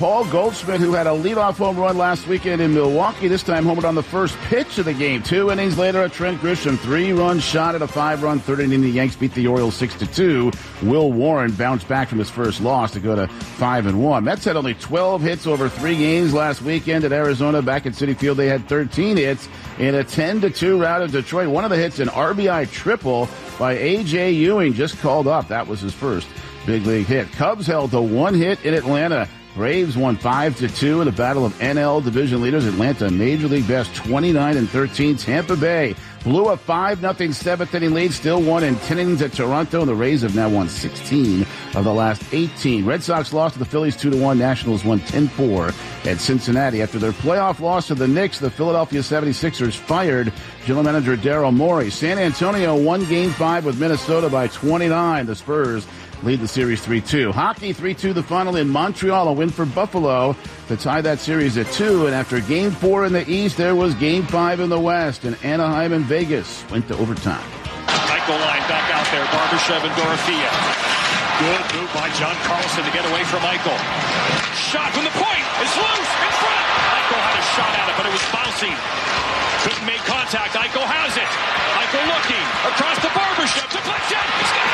Paul Goldschmidt, who had a leadoff home run last weekend in Milwaukee, this time homered on the first pitch of the game. 2 innings later, a Trent Grisham 3-run shot at a 5-run third inning. The Yanks beat the Orioles 6-2. Will Warren bounced back from his first loss to go to 5-1. Mets had only 12 hits over 3 games last weekend at Arizona. Back at Citi Field, they had 13 hits in a 10-2 rout of Detroit. One of the hits, an RBI triple by A.J. Ewing, just called up. That was his first big league hit. Cubs held to 1 hit in Atlanta. Braves won 5-2 in a battle of NL division leaders. Atlanta, Major League best, 29-13. Tampa Bay blew a 5-0 seventh inning lead, still won in 10 innings at Toronto, and the Rays have now won 16 of the last 18. Red Sox lost to the Phillies 2-1. Nationals won 10-4 at Cincinnati. After their playoff loss to the Knicks, the Philadelphia 76ers fired general manager Daryl Morey. San Antonio won Game 5 with Minnesota by 29. The Spurs lead the series 3-2. Hockey 3-2 the final in Montreal, a win for Buffalo to tie that series at 2. And after Game 4 in the East, there was Game 5 in the West, and Anaheim and Vegas went to overtime. Michael line back out there, Barbashev and Dorofia. Good move by John Carlson to get away from Michael. Shot from the point is loose in front. Michael had a shot at it, but it was bouncing. Couldn't make contact. Eichel has it. Eichel looking across the Barbashev. Deflection.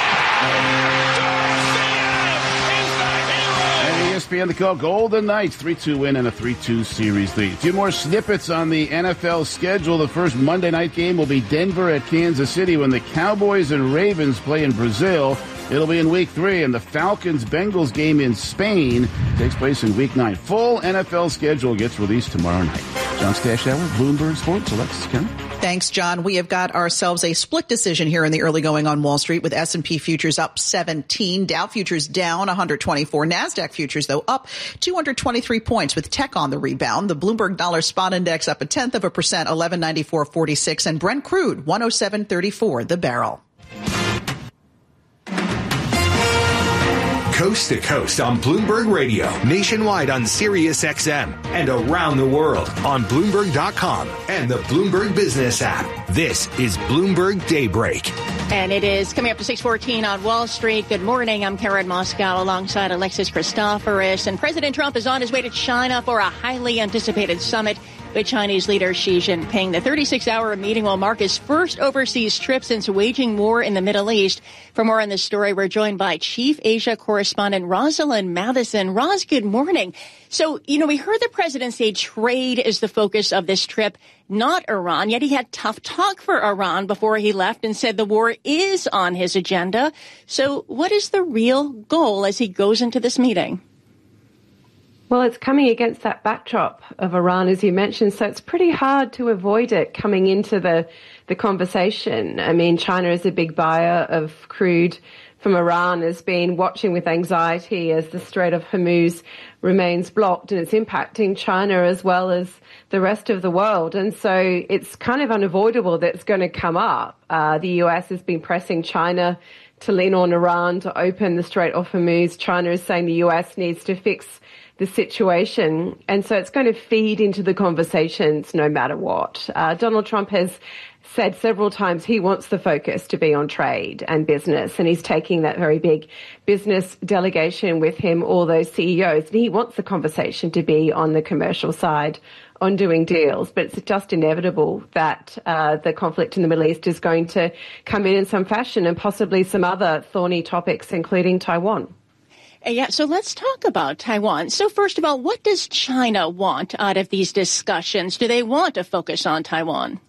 And ESPN to call Golden Knights 3-2 win and a 3-2 series lead. A few more snippets on the NFL schedule. The first Monday night game will be Denver at Kansas City when the Cowboys and Ravens play in Brazil. It'll be in Week 3, and the Falcons-Bengals game in Spain takes place in Week 9. Full NFL schedule gets released tomorrow night. John Stashower, Bloomberg Sports, Alexis Kennedy. Thanks, John. We have got ourselves a split decision here in the early going on Wall Street, with S&P futures up 17, Dow futures down 124, NASDAQ futures, though, up 223 points, with tech on the rebound. The Bloomberg Dollar Spot Index up 0.1%, 1194.46, and Brent crude 107.34 the barrel. Coast to coast on Bloomberg Radio, nationwide on Sirius XM, and around the world on Bloomberg.com and the Bloomberg Business app. This is Bloomberg Daybreak. And it is coming up to 6:14 on Wall Street. Good morning. I'm Karen Moscow alongside Alexis Christoforous. And President Trump is on his way to China for a highly anticipated summit with Chinese leader Xi Jinping. The 36-hour meeting will mark his first overseas trip since waging war in the Middle East. For more on this story, we're joined by Chief Asia correspondent Rosalind Matheson. Roz, good morning. So, we heard the president say trade is the focus of this trip, not Iran, yet he had tough talk for Iran before he left and said the war is on his agenda. So what is the real goal as he goes into this meeting? Well, it's coming against that backdrop of Iran, as you mentioned, so it's pretty hard to avoid it coming into the conversation. I mean, China is a big buyer of crude from Iran, has been watching with anxiety as the Strait of Hormuz remains blocked, and it's impacting China as well as the rest of the world. And so it's kind of unavoidable that it's going to come up. The US has been pressing China to lean on Iran to open the Strait of Hormuz. China is saying the US needs to fix the situation. And so it's going to feed into the conversations no matter what. Donald Trump has said several times he wants the focus to be on trade and business, and he's taking that very big business delegation with him, all those CEOs, and he wants the conversation to be on the commercial side, on doing deals. But it's just inevitable that the conflict in the Middle East is going to come in some fashion, and possibly some other thorny topics, including Taiwan. Yeah, so let's talk about Taiwan. So first of all, what does China want out of these discussions? Do they want to focus on Taiwan?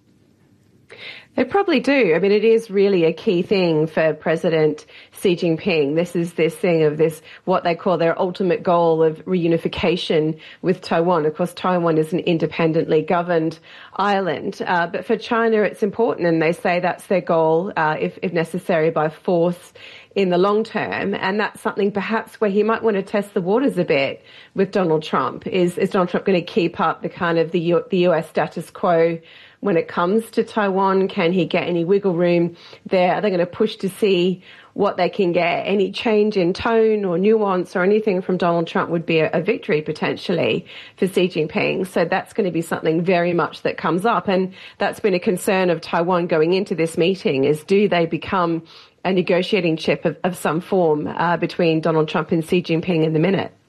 They probably do. I mean, it is really a key thing for President Xi Jinping. This is this thing of this, what they call their ultimate goal of reunification with Taiwan. Of course, Taiwan is an independently governed island. But for China, it's important, and they say that's their goal, if necessary, by force in the long term. And that's something perhaps where he might want to test the waters a bit with Donald Trump. Is Donald Trump going to keep up the kind of the US status quo when it comes to Taiwan? Can he get any wiggle room there? Are they going to push to see what they can get? Any change in tone or nuance or anything from Donald Trump would be a victory potentially for Xi Jinping. So that's going to be something very much that comes up. And that's been a concern of Taiwan going into this meeting, is do they become a negotiating chip of some form between Donald Trump and Xi Jinping in the minute?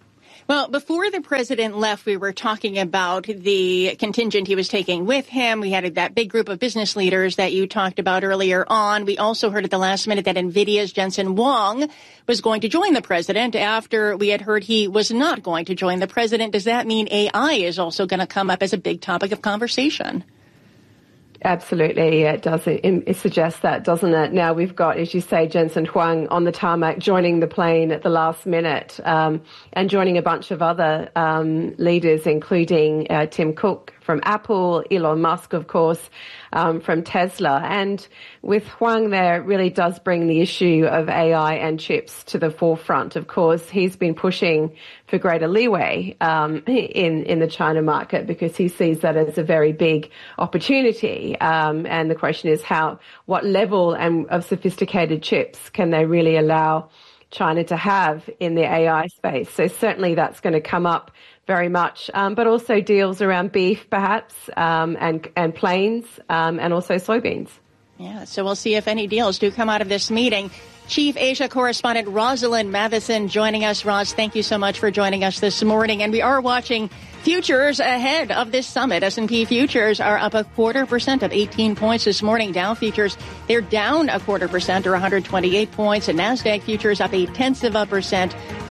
Well, before the president left, we were talking about the contingent he was taking with him. We had that big group of business leaders that you talked about earlier on. We also heard at the last minute that NVIDIA's Jensen Huang was going to join the president after we had heard he was not going to join the president. Does that mean AI is also going to come up as a big topic of conversation? Absolutely, it does. It suggests that, doesn't it? Now we've got, as you say, Jensen Huang on the tarmac, joining the plane at the last minute, and joining a bunch of other leaders, including Tim Cook from Apple, Elon Musk, of course, from Tesla. And with Huang there, it really does bring the issue of AI and chips to the forefront. Of course, he's been pushing for greater leeway in the China market because he sees that as a very big opportunity. And the question is what level of sophisticated chips can they really allow China to have in the AI space? So certainly that's going to come up very much, but also deals around beef, perhaps, and planes, and also soybeans. Yeah, so we'll see if any deals do come out of this meeting. Chief Asia correspondent Rosalind Matheson joining us. Roz, thank you so much for joining us this morning. And we are watching futures ahead of this summit. S&P futures are up 0.25%, up 18 points this morning. Dow futures, they're down 0.25% or 128 points. And NASDAQ futures up 0.8%,